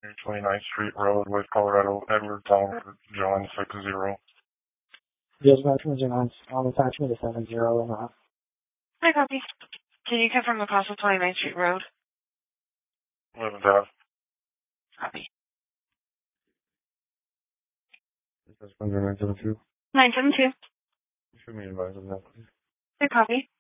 29th Street Road, West Colorado, Edward Tom John 60. Yes, attachment on attachment is 70 and a half. Hi, copy. Can you confirm the cost of 29th Street Road? 11th Ave. Copy. Is this 972? 972. Should be advised of that, please. Good copy.